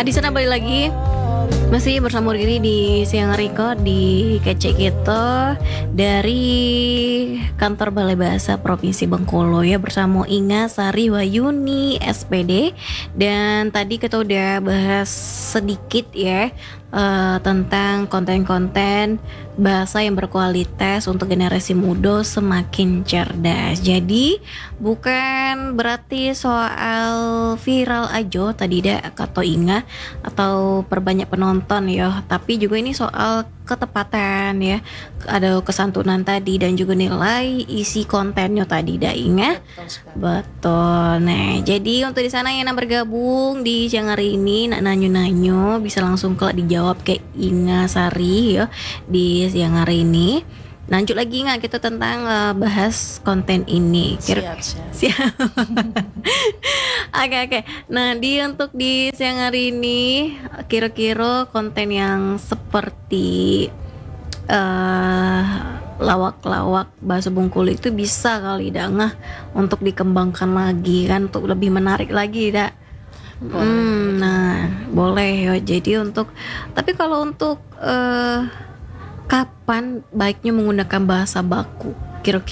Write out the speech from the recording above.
Di sana balik lagi masih bersama Riri di Siang Record di Kece kita dari kantor Balai Bahasa Provinsi Bengkulu ya, bersama Inga Sari Wayuni SPD. Dan tadi kita udah bahas sedikit ya tentang konten-konten bahasa yang berkualitas untuk generasi muda semakin cerdas. Jadi bukan berarti soal viral aja tadi dah kata Inga atau perbanyak penonton ya, tapi juga ini soal ketepatan ya, ada kesantunan tadi dan juga nilai isi kontennya tadi dah Inga. Betul. Nah, jadi untuk di sana yang bergabung di siang hari ini nak nanyo-nanyo bisa langsung kelak dijawab kayak Inga Sari ya di siang hari ini. Lanjut lagi nggak kita tentang bahas konten ini. Siap. Oke. Nah, untuk di siang hari ini kira-kira konten yang seperti lawak-lawak bahasa Bengkulu itu bisa kali dah ngah untuk dikembangkan lagi kan, untuk lebih menarik lagi dah. Nah, boleh ya. Jadi tapi kalau untuk kapan baiknya menggunakan bahasa baku? Kira-kira